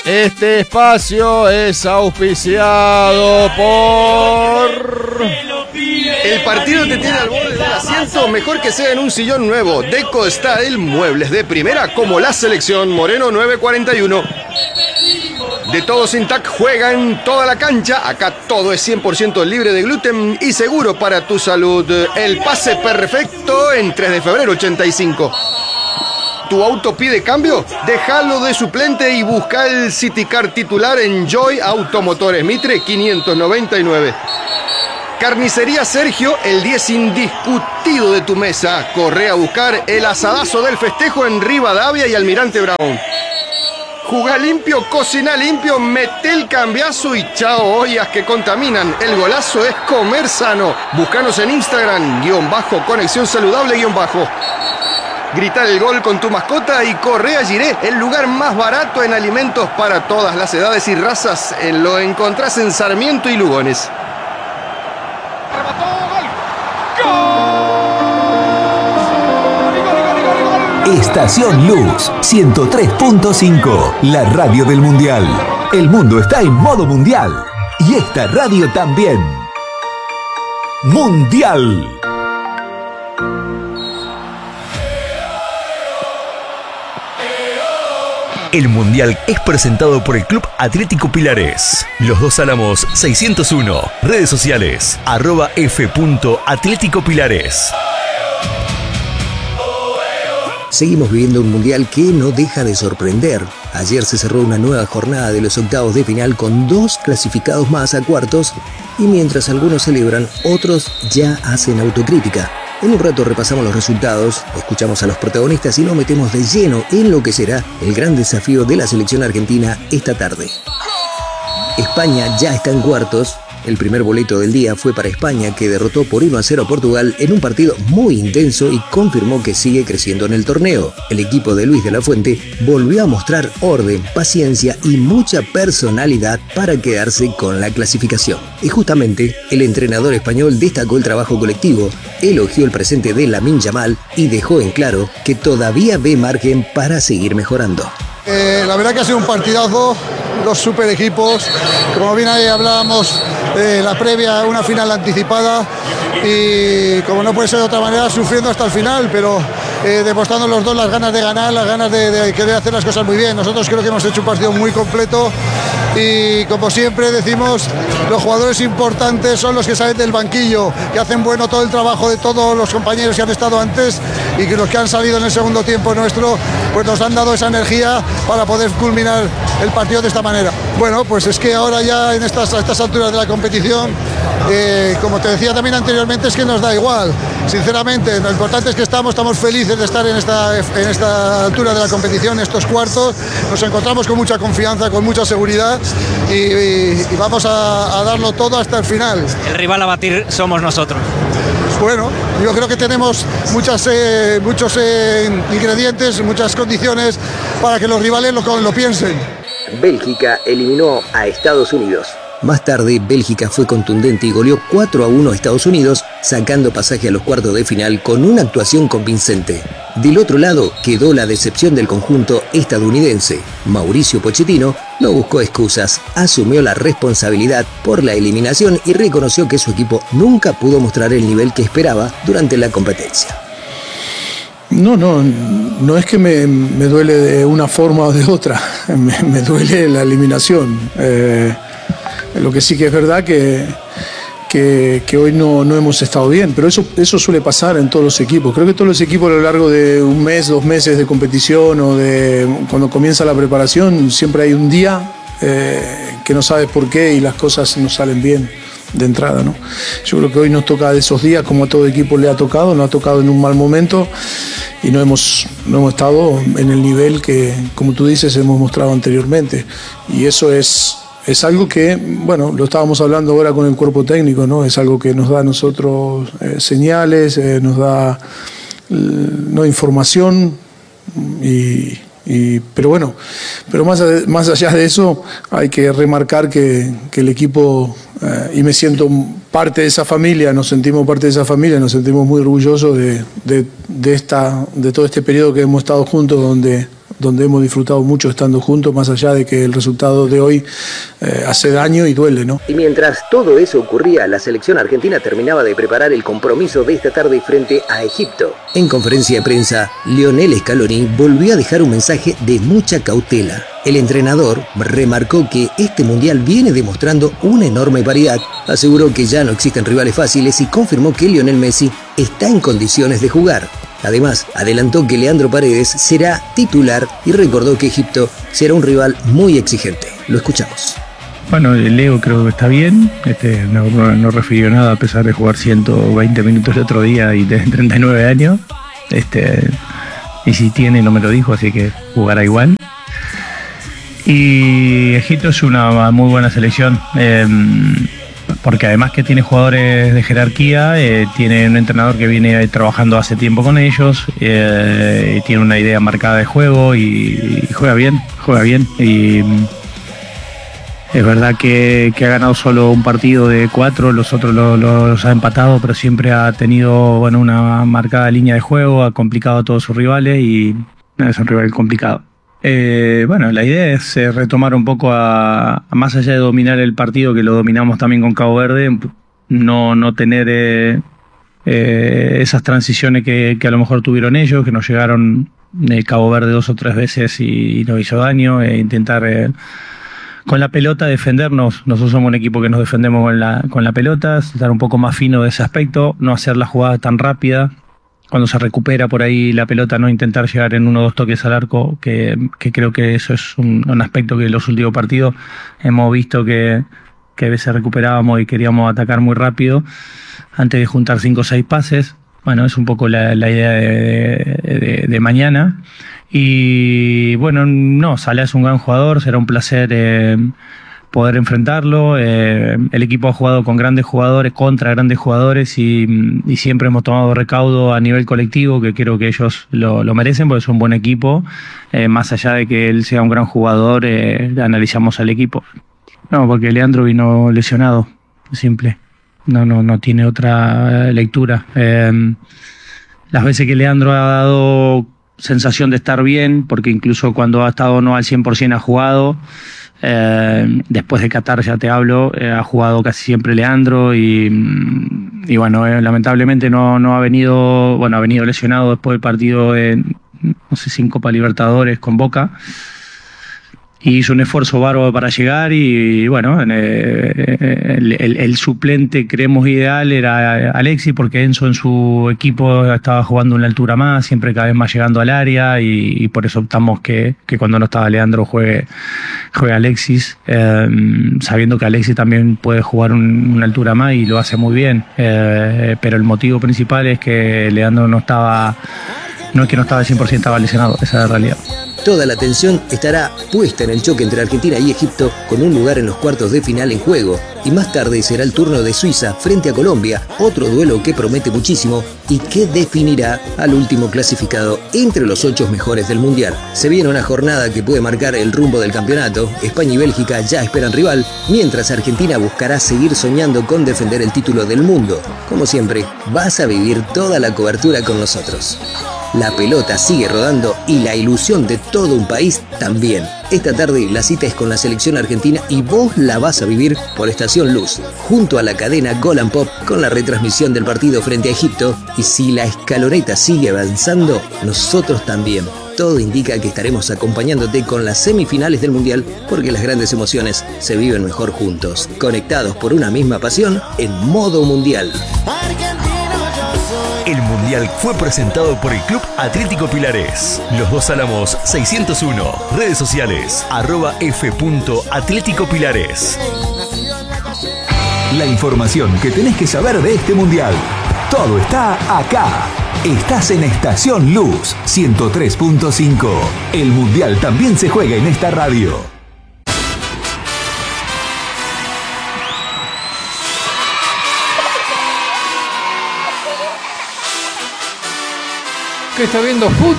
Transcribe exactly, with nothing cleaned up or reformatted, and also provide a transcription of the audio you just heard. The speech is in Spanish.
Este espacio es auspiciado por... El partido te tiene al borde de un asiento, mejor que sea en un sillón nuevo. Deco Style, muebles de primera como la selección. Moreno nueve cuarenta y uno. De Todos Intac juega en toda la cancha. Acá todo es cien por ciento libre de gluten y seguro para tu salud. El pase perfecto en tres de febrero ochenta y cinco. ¿Tu auto pide cambio? Déjalo de suplente y busca el Citycar titular en Joy Automotores Mitre quinientos noventa y nueve. Carnicería Sergio, el diez indiscutido de tu mesa. Corre a buscar el asadazo del festejo en Rivadavia y Almirante Brown. Jugá limpio, cocina limpio, mete el cambiazo y chao ollas que contaminan. El golazo es comer sano. Búscanos en Instagram, guión bajo, conexión saludable, guión bajo. Gritar el gol con tu mascota y corre a Giré, el lugar más barato en alimentos para todas las edades y razas. Lo encontrás en Sarmiento y Lugones. Estación Luz ciento tres punto cinco, la radio del Mundial. El mundo está en modo mundial y esta radio también. Mundial. El Mundial es presentado por el Club Atlético Pilares. Los Dos Álamos seiscientos uno. Redes sociales, arroba f.atléticopilares. Seguimos viviendo un mundial que no deja de sorprender. Ayer se cerró una nueva jornada de los octavos de final con dos clasificados más a cuartos y mientras algunos celebran, otros ya hacen autocrítica. En un rato repasamos los resultados, escuchamos a los protagonistas y nos metemos de lleno en lo que será el gran desafío de la selección argentina esta tarde. España ya está en cuartos. El primer boleto del día fue para España, que derrotó por uno a cero a Portugal en un partido muy intenso y confirmó que sigue creciendo en el torneo. El equipo de Luis de la Fuente volvió a mostrar orden, paciencia y mucha personalidad para quedarse con la clasificación. Y justamente, el entrenador español destacó el trabajo colectivo, elogió el presente de Lamine Yamal y dejó en claro que todavía ve margen para seguir mejorando. Eh, la verdad que ha sido un partidazo, dos super equipos, como bien ahí hablábamos, eh, la previa, una final anticipada y como no puede ser de otra manera, sufriendo hasta el final, pero eh, demostrando los dos las ganas de ganar, las ganas de, de querer hacer las cosas muy bien. Nosotros creo que hemos hecho un partido muy completo y como siempre decimos, los jugadores importantes son los que salen del banquillo, que hacen bueno todo el trabajo de todos los compañeros que han estado antes y que los que han salido en el segundo tiempo nuestro, pues nos han dado esa energía para poder culminar el partido de esta manera. Bueno, pues es que ahora ya en estas, a estas alturas de la competición, eh, como te decía también anteriormente, es que nos da igual, sinceramente. Lo importante es que estamos, estamos felices de estar en esta, en esta altura de la competición, estos cuartos. Nos encontramos con mucha confianza, con mucha seguridad y, y, y vamos a, a darlo todo hasta el final. El rival a batir somos nosotros. Bueno, yo creo que tenemos muchas, eh, muchos eh, ingredientes, muchas condiciones para que los rivales lo, lo piensen. Bélgica eliminó a Estados Unidos. Más tarde, Bélgica fue contundente y goleó cuatro a uno a Estados Unidos, sacando pasaje a los cuartos de final con una actuación convincente. Del otro lado, quedó la decepción del conjunto estadounidense. Mauricio Pochettino no buscó excusas, asumió la responsabilidad por la eliminación y reconoció que su equipo nunca pudo mostrar el nivel que esperaba durante la competencia. No, no, no es que me, me duele de una forma o de otra, me, me duele la eliminación. Eh, lo que sí que es verdad que, que, que hoy no, no hemos estado bien, pero eso, eso suele pasar en todos los equipos. Creo que todos los equipos a lo largo de un mes, dos meses de competición o de cuando comienza la preparación, siempre hay un día eh, que no sabes por qué y las cosas no salen bien de entrada, ¿no? Yo creo que hoy nos toca de esos días, como a todo equipo le ha tocado, nos ha tocado en un mal momento y no hemos, no hemos estado en el nivel que, como tú dices, hemos mostrado anteriormente. Y eso es, es algo que, bueno, lo estábamos hablando ahora con el cuerpo técnico, ¿no? Es algo que nos da a nosotros eh, señales, eh, nos da eh, no información y... Y, pero bueno, pero más, más allá de eso hay que remarcar que, que el equipo, eh, y me siento parte de esa familia, nos sentimos parte de esa familia, nos sentimos muy orgullosos de, de, de, esta, de todo este periodo que hemos estado juntos, donde donde hemos disfrutado mucho estando juntos, más allá de que el resultado de hoy eh, hace daño y duele, ¿no? Y mientras todo eso ocurría, la selección argentina terminaba de preparar el compromiso de esta tarde frente a Egipto. En conferencia de prensa, Lionel Scaloni volvió a dejar un mensaje de mucha cautela. El entrenador remarcó que este mundial viene demostrando una enorme variedad, aseguró que ya no existen rivales fáciles y confirmó que Lionel Messi está en condiciones de jugar. Además, adelantó que Leandro Paredes será titular y recordó que Egipto será un rival muy exigente. Lo escuchamos. Bueno, Leo creo que está bien, este, no, no, no refirió nada a pesar de jugar ciento veinte minutos el otro día y de treinta y nueve años. Este, y si tiene no me lo dijo, así que jugará igual. Y Egipto es una muy buena selección, eh, porque además que tiene jugadores de jerarquía, eh, tiene un entrenador que viene trabajando hace tiempo con ellos, eh, tiene una idea marcada de juego y, y juega bien, juega bien. Y es verdad que, que ha ganado solo un partido de cuatro, los otros los, los ha empatado, pero siempre ha tenido bueno, una marcada línea de juego, ha complicado a todos sus rivales y no, es un rival complicado. Eh, bueno, la idea es eh, retomar un poco a, a más allá de dominar el partido, que lo dominamos también con Cabo Verde, no, no tener eh, eh, esas transiciones que, que a lo mejor tuvieron ellos, que nos llegaron de Cabo Verde dos o tres veces y, y nos hizo daño, e intentar eh, con la pelota defendernos. Nosotros somos un equipo que nos defendemos con la, con la pelota, estar un poco más fino de ese aspecto, no hacer la jugada tan rápida. Cuando se recupera por ahí la pelota, no intentar llegar en uno o dos toques al arco, que, que creo que eso es un, un aspecto que en los últimos partidos hemos visto que, que a veces recuperábamos y queríamos atacar muy rápido antes de juntar cinco o seis pases. Bueno, es un poco la, la idea de, de, de mañana. Y bueno, no, Salah es un gran jugador, será un placer eh, poder enfrentarlo. Eh, el equipo ha jugado con grandes jugadores, contra grandes jugadores y, y siempre hemos tomado recaudo a nivel colectivo, que creo que ellos lo, lo merecen porque es un buen equipo. Eh, más allá de que él sea un gran jugador, eh, analizamos al equipo. No, porque Leandro vino lesionado, simple. No, no, no tiene otra lectura. Eh, las veces que Leandro ha dado sensación de estar bien, porque incluso cuando ha estado no al cien por ciento ha jugado. Eh, después de Qatar ya te hablo, eh, ha jugado casi siempre Leandro y, y bueno, eh, lamentablemente no, no ha venido, bueno, ha venido lesionado después del partido en, no sé si en Copa Libertadores con Boca. Y hizo un esfuerzo bárbaro para llegar y bueno, eh, el, el, el suplente creemos ideal era Alexis, porque Enzo en su equipo estaba jugando una altura más, siempre cada vez más llegando al área y, y por eso optamos que, que cuando no estaba Leandro juegue, juegue Alexis, eh, sabiendo que Alexis también puede jugar un, una altura más y lo hace muy bien, eh, pero el motivo principal es que Leandro no estaba, no es que no estaba al cien por ciento, estaba lesionado, esa es la realidad. Toda la atención estará puesta en el choque entre Argentina y Egipto, con un lugar en los cuartos de final en juego. Y más tarde será el turno de Suiza frente a Colombia, otro duelo que promete muchísimo y que definirá al último clasificado entre los ocho mejores del Mundial. Se viene una jornada que puede marcar el rumbo del campeonato. España y Bélgica ya esperan rival, mientras Argentina buscará seguir soñando con defender el título del mundo. Como siempre, vas a vivir toda la cobertura con nosotros. La pelota sigue rodando y la ilusión de todo un país también. Esta tarde la cita es con la selección argentina y vos la vas a vivir por Estación Luz, junto a la cadena Gol and Pop, con la retransmisión del partido frente a Egipto. Y si la escaloneta sigue avanzando, nosotros también. Todo indica que estaremos acompañándote con las semifinales del Mundial, porque las grandes emociones se viven mejor juntos, conectados por una misma pasión en modo mundial. El Mundial fue presentado por el Club Atlético Pilares. Los Dos Álamos seiscientos uno. Redes sociales, arroba f.atlético Pilares. La información que tenés que saber de este Mundial. Todo está acá. Estás en Estación Luz ciento tres punto cinco. El Mundial también se juega en esta radio. ¿Qué está viendo? Fútbol.